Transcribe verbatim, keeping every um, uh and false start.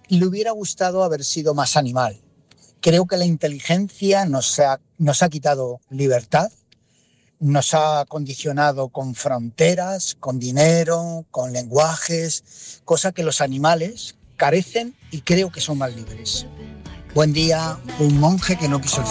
le hubiera gustado haber sido más animal. Creo que la inteligencia nos ha, nos ha quitado libertad, nos ha condicionado con fronteras, con dinero, con lenguajes, cosa que los animales carecen y creo que son más libres. Buen día, un monje que no quiso